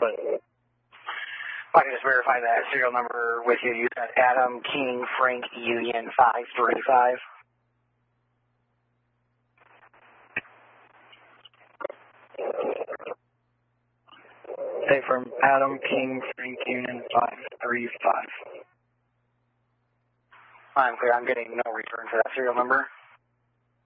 But If I can just verify that serial number with you. You said Adam King Frank Union 535. say from Adam King Frank Union 535. I'm clear. I'm getting no return for that serial number.